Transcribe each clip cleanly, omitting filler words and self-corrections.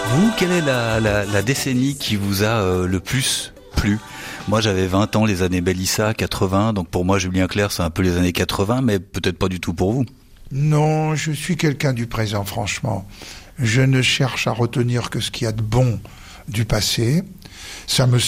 Vous, quelle est la décennie qui vous a le plus plu ? Moi, j'avais 20 ans, les années Bellissa, 80, donc pour moi, Julien Clerc, c'est un peu les années 80, mais peut-être pas du tout pour vous. Non, je suis quelqu'un du présent, franchement. Je ne cherche à retenir que ce qu'il y a de bon du passé. Ça me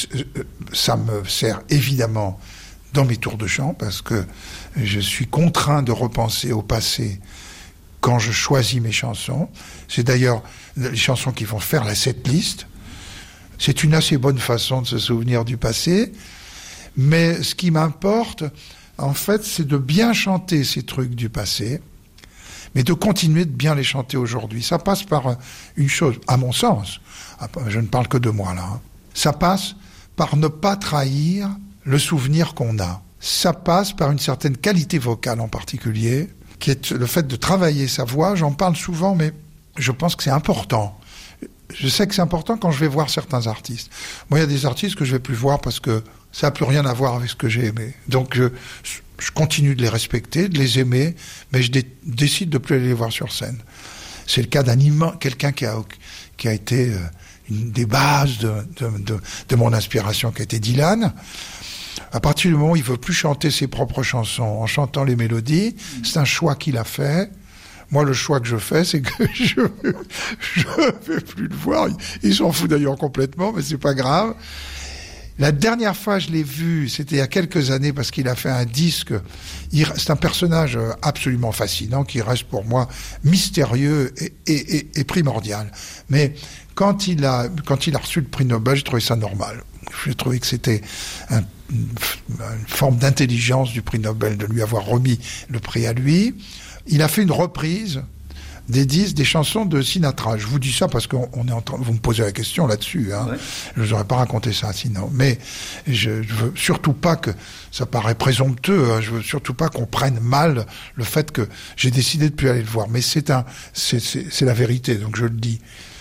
sert évidemment dans mes tours de chant, parce que je suis contraint de repenser au passé quand je choisis mes chansons. C'est d'ailleurs les chansons qui vont faire la setlist. C'est une assez bonne façon de se souvenir du passé. Mais ce qui m'importe, en fait, c'est de bien chanter ces trucs du passé, mais de continuer de bien les chanter aujourd'hui. Ça passe par une chose, à mon sens, je ne parle que de moi là, ça passe par ne pas trahir le souvenir qu'on a. Ça passe par une certaine qualité vocale en particulier, qui est le fait de travailler sa voix. J'en parle souvent, mais je pense que c'est important. Je sais que c'est important quand je vais voir certains artistes. Moi, il y a des artistes que je ne vais plus voir parce que ça n'a plus rien à voir avec ce que j'ai aimé. Donc, je continue de les respecter, de les aimer, mais je décide de ne plus aller les voir sur scène. C'est le cas quelqu'un qui a été une des bases de mon inspiration, qui a été Dylan. À partir du moment où il ne veut plus chanter ses propres chansons en chantant les mélodies, c'est un choix qu'il a fait. Moi, le choix que je fais, c'est que je vais plus le voir. Il s'en fout d'ailleurs complètement, mais c'est pas grave. La dernière fois je l'ai vu, c'était il y a quelques années, parce qu'il a fait un disque. C'est un personnage absolument fascinant, qui reste pour moi mystérieux et primordial. Mais quand il a reçu le prix Nobel, j'ai trouvé ça normal. J'ai trouvé que c'était une forme d'intelligence du prix Nobel de lui avoir remis le prix à lui. Il a fait une reprise des chansons de Sinatra. Je vous dis ça parce qu'on est en train, vous me posez la question là-dessus, hein. Ouais. Je n'aurais pas raconté ça sinon. Mais je veux surtout pas que, ça paraît présomptueux, hein, je veux surtout pas qu'on prenne mal le fait que j'ai décidé de plus aller le voir. Mais c'est la vérité, donc je le dis.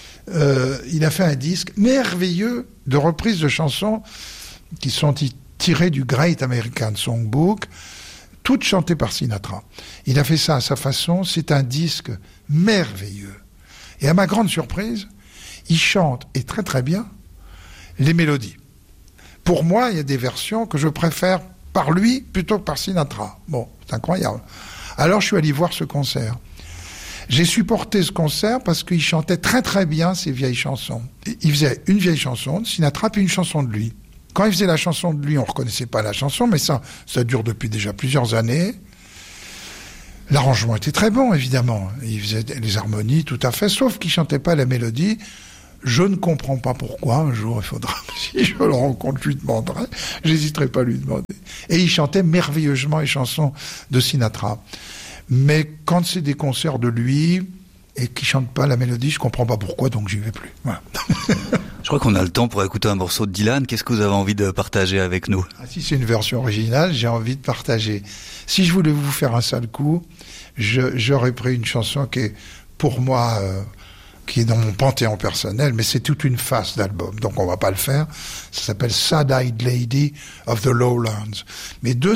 Il a fait un disque merveilleux de reprises de chansons qui sont tirées du Great American Songbook, toutes chantées par Sinatra. Il a fait ça à sa façon, c'est un disque merveilleux. Et à ma grande surprise, il chante, et très très bien, les mélodies. Pour moi, il y a des versions que je préfère par lui plutôt que par Sinatra. Bon, c'est incroyable. Alors je suis allé voir ce concert. J'ai supporté ce concert parce qu'il chantait très très bien ses vieilles chansons. Il faisait une vieille chanson de Sinatra puis une chanson de lui. Quand il faisait la chanson de lui, on ne reconnaissait pas la chanson, mais ça dure depuis déjà plusieurs années. L'arrangement était très bon, évidemment. Il faisait les harmonies tout à fait, sauf qu'il ne chantait pas la mélodie. Je ne comprends pas pourquoi. Un jour, il faudra, si je le rencontre, je lui demanderai. J'hésiterai pas à lui demander. Et il chantait merveilleusement les chansons de Sinatra. Mais quand c'est des concerts de lui et qu'il chante pas la mélodie, je comprends pas pourquoi, donc j'y vais plus. Voilà. Je crois qu'on a le temps pour écouter un morceau de Dylan. Qu'est-ce que vous avez envie de partager avec nous ? Si c'est une version originale, j'ai envie de partager. Si je voulais vous faire un sale coup, j'aurais pris une chanson qui est, pour moi, qui est dans mon panthéon personnel, mais c'est toute une face d'album, donc on va pas le faire. Ça s'appelle Sad-Eyed Lady of the Lowlands. Mais de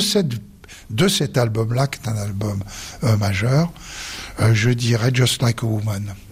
cet album-là, qui est un album majeur, je dirais Just Like a Woman.